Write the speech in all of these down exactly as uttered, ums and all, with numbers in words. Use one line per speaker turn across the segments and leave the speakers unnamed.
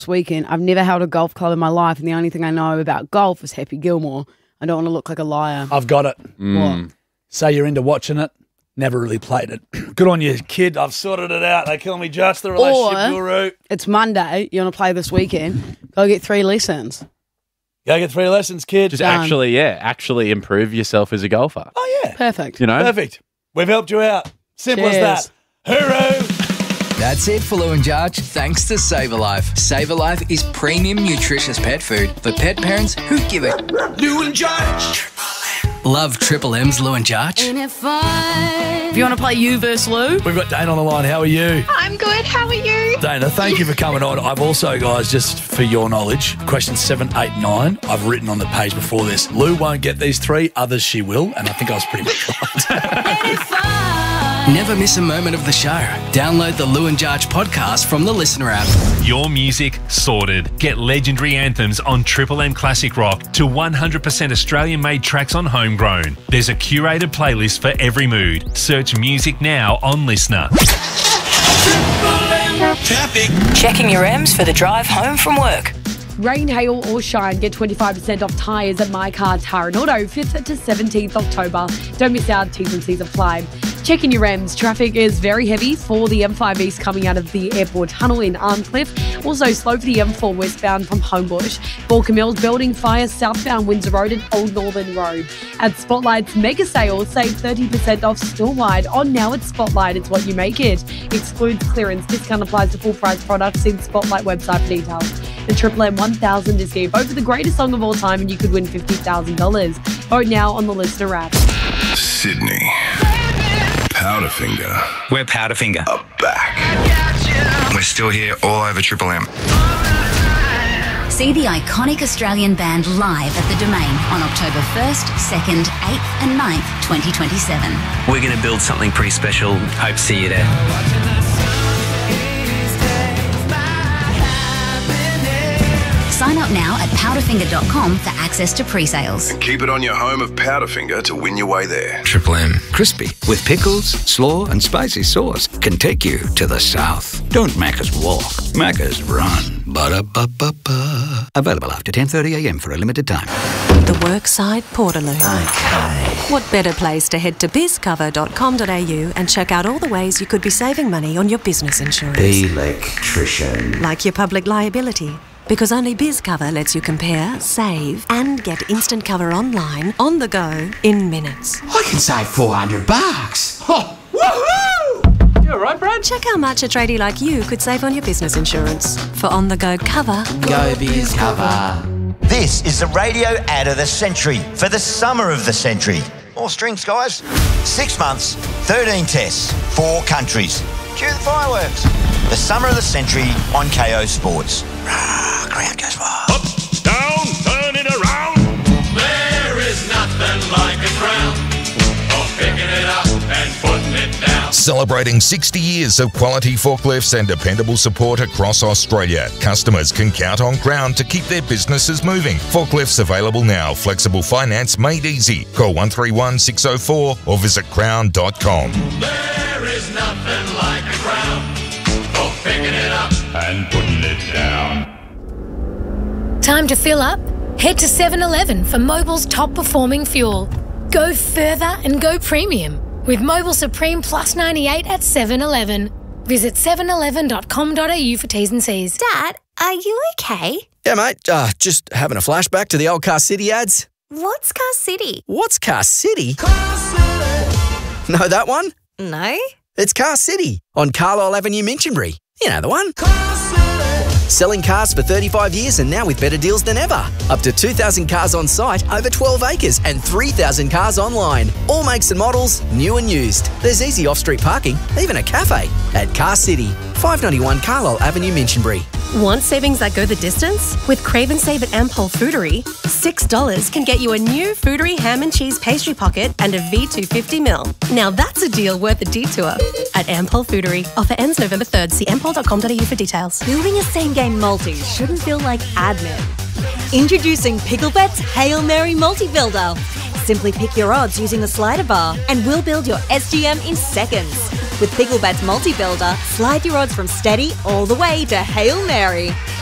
weekend. I've never held a golf club in my life, and the only thing I know about golf is Happy Gilmore. I don't want to look like a liar.
I've got it.
What?
Say you're into watching it. Never really played it. Good on you, kid. I've sorted it out. They call me Just the relationship
Or,
guru.
It's Monday. You want to play this weekend? Go get three lessons.
Go get three lessons, kid.
Just
Done.
actually, yeah, actually improve yourself as a golfer.
Oh, yeah.
Perfect.
You know?
Perfect. We've helped you out. Simple
Cheers.
as that. Hooroo.
That's it for Lou and Jarge. Thanks to Save a Life. Save a Life is premium nutritious pet food for pet parents who give it. Lou and Jarge. Love Triple M's Lou and Jarge.
If you want to play you versus Lou,
We've got Dana on the line. How are you?
I'm good. How are you?
Dana, thank you for coming on. I've also, guys, just for your knowledge, question seven, eight, nine, I've written on the page before this. Lou won't get these three, others she will, and I think I was pretty much right.
Never miss a moment of the show. Download the Lou and Jarge podcast from the Listener app.
Your music sorted. Get legendary anthems on Triple M Classic Rock to one hundred percent Australian-made tracks on Homegrown. There's a curated playlist for every mood. Search music now on Listener.
Checking your M's for the drive home from work.
Rain, hail or shine, get twenty-five percent off tyres at My Car Tire and Auto, fifth to seventeenth October. Don't miss out, T's and C's apply. Checking your M's, traffic is very heavy for the M five East coming out of the airport tunnel in Arncliffe. Also slow for the M four westbound from Homebush. Balkan Mills building fire southbound Windsor Road and Old Northern Road. At Spotlight's mega sale, save thirty percent off store-wide. On now at Spotlight, it's what you make it. Excludes clearance. Discount applies to full price products. See the Spotlight website for details. The Triple M one thousand is here. Vote for the greatest song of all time and you could win fifty thousand dollars. Vote now on the Listener app.
Sydney. Powderfinger.
We're Powderfinger.
Are back. We're still here all over Triple M.
See the iconic Australian band live at the Domain on October first, second, eighth and ninth, twenty twenty-seven.
We're going to build something pretty special. Hope to see you there.
Sign up now at powderfinger dot com for access to pre-sales.
And keep it on your home of Powderfinger to win your way there.
Triple M. Crispy with pickles, slaw and spicy sauce can take you to the south. Don't Macca's walk. Macca's run. Ba-da-ba-ba-ba. Available after ten thirty a m for a limited time.
The Workside Portaloo.
Okay.
What better place to head to biz cover dot com dot a u and check out all the ways you could be saving money on your business insurance.
Electrician.
Like your public liability. Because only BizCover lets you compare, save, and get instant cover online, on the go, in minutes.
I can save four hundred bucks. Oh, woohoo!
You all right, Brad? Check how much a tradie like you could save on your business insurance. For on-the-go cover,
go BizCover.
This is the radio ad of the century for the summer of the century. More strings, guys. Six months, thirteen tests, four countries. Cue the fireworks. The summer of the century on K O Sports. Rah, crowd goes wild.
Up, down, turn it around. There is nothing like a crown. For picking it up and putting it down.
Celebrating sixty years of quality forklifts and dependable support across Australia, customers can count on Crown to keep their businesses moving. Forklifts available now. Flexible finance made easy. Call one three one, six oh four or visit crown dot com.
There is nothing like a crown. For picking it up and putting it down.
Time to fill up? Head to seven eleven for Mobil's top performing fuel. Go further and go premium with Mobil Supreme Plus ninety-eight at seven eleven. Visit seven eleven dot com dot a u for T's and C's.
Dad, are you okay?
Yeah, mate. Uh, just having a flashback to the old Car City ads.
What's Car City?
What's Car City? Car City. Know that one?
No.
It's Car City on Carlisle Avenue, Minchinbury. You know the one.
Car City.
Selling cars for thirty-five years and now with better deals than ever. Up to two thousand cars on site, over twelve acres and three thousand cars online. All makes and models, new and used. There's easy off-street parking, even a cafe at Car City. five ninety-one Carlisle Avenue, Minchinbury.
Want savings that go the distance? With Crave and Save at Ampol Foodery, six dollars can get you a new Foodery ham and cheese pastry pocket and a V two fifty mil. Now that's a deal worth a detour. At Ampol Foodery. Offer ends November third. See ampol dot com dot a u for details.
Building a same-game multi shouldn't feel like admin. Introducing Picklebet's Hail Mary Multi-Builder. Simply pick your odds using the slider bar and we'll build your S G M in seconds. With Picklebet's Multi-Builder, slide your odds from steady all the way to Hail Mary.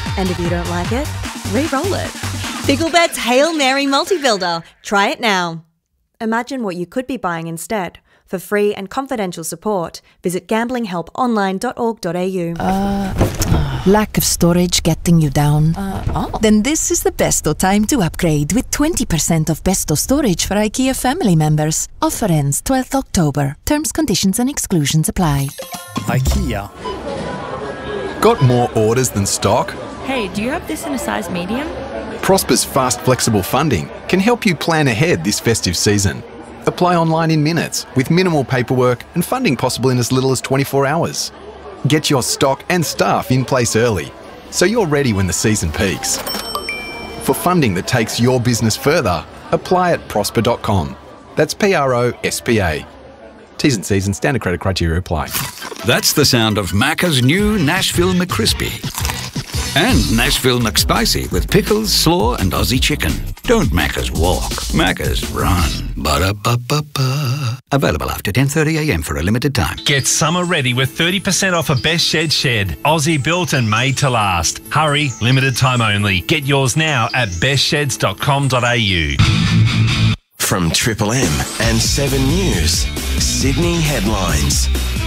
And if you don't like it, re-roll it. Picklebet's Hail Mary Multi-Builder. Try it now. Imagine what you could be buying instead. For free and confidential support, visit gambling help online dot org dot a u.
Uh, lack of storage getting you down? Uh, oh. Then this is the besto time to upgrade with twenty percent off besto storage for IKEA family members. Offer ends twelfth October. Terms, conditions and exclusions apply.
IKEA. Got more orders than stock?
Hey, do you have this in a size medium?
Prosper's fast, flexible funding can help you plan ahead this festive season. Apply online in minutes with minimal paperwork and funding possible in as little as twenty-four hours. Get your stock and staff in place early so you're ready when the season peaks. For funding that takes your business further, apply at prosper dot com. That's P R O S P A. T's and C's and standard credit criteria apply.
That's the sound of Macca's new Nashville McCrispy. And Nashville McSpicy with pickles, slaw and Aussie chicken. Don't Macca's walk, Macca's run. Ba-da-ba-ba-ba. Available after ten thirty a m for a limited time.
Get summer ready with thirty percent off a Best Shed Shed. Aussie built and made to last. Hurry, limited time only. Get yours now at best sheds dot com dot a u.
From Triple M and seven News, Sydney headlines.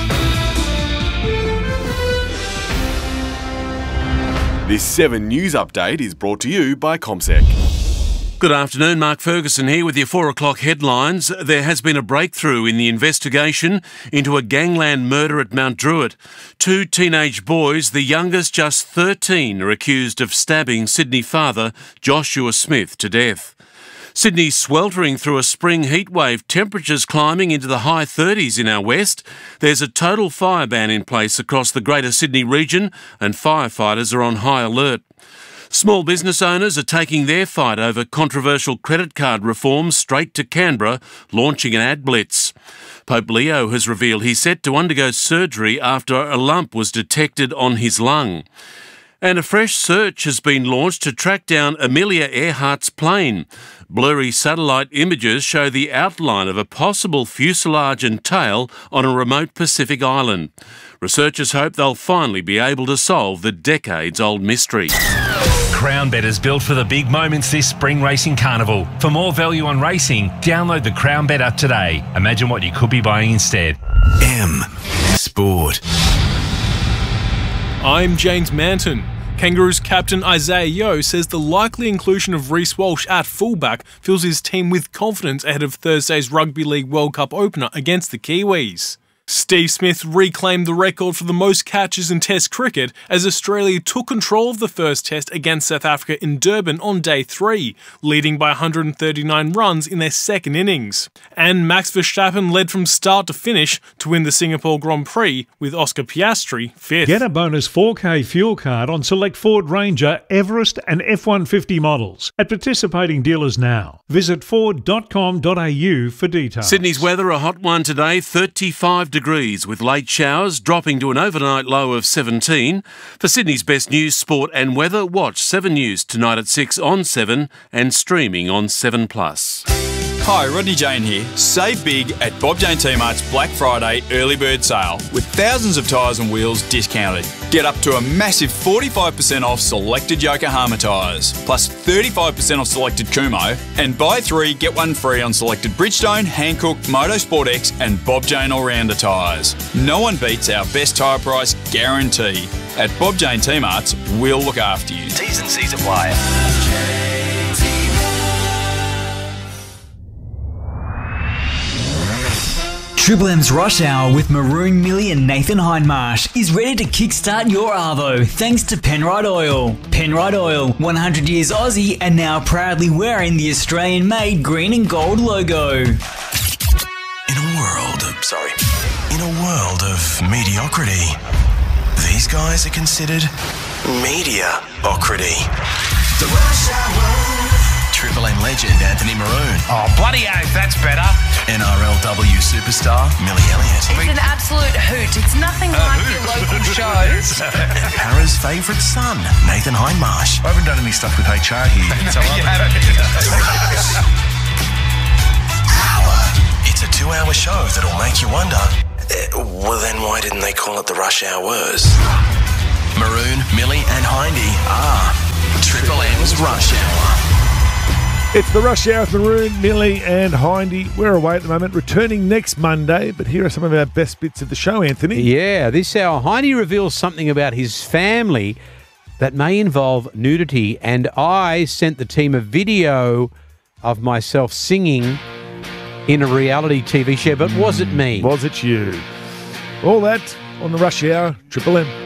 This seven News update is brought to you by ComSec.
Good afternoon, Mark Ferguson here with your four o'clock headlines. There has been a breakthrough in the investigation into a gangland murder at Mount Druitt. Two teenage boys, the youngest just thirteen, are accused of stabbing Sydney father Joshua Smith to death. Sydney sweltering through a spring heatwave, temperatures climbing into the high thirties in our west. There's a total fire ban in place across the Greater Sydney region and firefighters are on high alert. Small business owners are taking their fight over controversial credit card reforms straight to Canberra, launching an ad blitz. Pope Leo has revealed he's set to undergo surgery after a lump was detected on his lung. And a fresh search has been launched to track down Amelia Earhart's plane. Blurry satellite images show the outline of a possible fuselage and tail on a remote Pacific island. Researchers hope they'll finally be able to solve the decades-old mystery.
Crown Bet is built for the big moments this spring racing carnival. For more value on racing, download the Crown Bet app today. Imagine what you could be buying instead.
M Sport.
I'm James Manton. Kangaroos captain Isaiah Yeo says the likely inclusion of Reece Walsh at fullback fills his team with confidence ahead of Thursday's Rugby League World Cup opener against the Kiwis. Steve Smith reclaimed the record for the most catches in Test cricket as Australia took control of the first Test against South Africa in Durban on day three, leading by one hundred thirty-nine runs in their second innings. And Max Verstappen led from start to finish to win the Singapore Grand Prix, with Oscar Piastri fifth.
Get a bonus four K fuel card on select Ford Ranger, Everest and F one fifty models at participating dealers now. Visit ford dot com dot a u for details.
Sydney's weather, a hot one today, thirty-five degrees with late showers dropping to an overnight low of seventeen. For Sydney's best news, sport and weather, watch seven News tonight at six on seven and streaming on seven plus.
Hi, Rodney Jane here. Save big at Bob Jane T-Mart's Black Friday early bird sale with thousands of tyres and wheels discounted. Get up to a massive forty-five percent off selected Yokohama tyres, plus thirty-five percent off selected Kumho, and buy three, get one free on selected Bridgestone, Hankook, Motorsport X and Bob Jane All-Rounder tyres. No one beats our best tyre price guarantee. At Bob Jane T-Mart's, we'll look after you.
T's and C's apply.
Triple M's Rush Hour with Maroon Millie and Nathan Hindmarsh is ready to kickstart your arvo thanks to Penrite Oil. Penrite Oil, one hundred years Aussie and now proudly wearing the Australian-made green and gold logo.
In a world of, sorry, in a world of mediocrity, these guys are considered mediocrity. The Rush Hour. Triple M legend Anthony Maroon.
Oh, bloody oath, that's better.
N R L W superstar Millie Elliott.
It's an absolute hoot. It's nothing
A
like
hoot.
your local shows.
Para's favourite son, Nathan Hindmarsh.
I haven't done any stuff with H R here. So
Hour. It's a two-hour show that'll make you wonder, uh, well then why didn't they call it the Rush Hours? Maroon, Millie and Hindy are Triple M's Rush Hour.
It's the Rush Hour with Maroon, Millie and Hindy. We're away at the moment, returning next Monday, but here are some of our best bits of the show, Anthony.
Yeah, this hour, Hindy reveals something about his family that may involve nudity, and I sent the team a video of myself singing in a reality T V show, but was it me?
Was it you? All that on the Rush Hour, Triple M.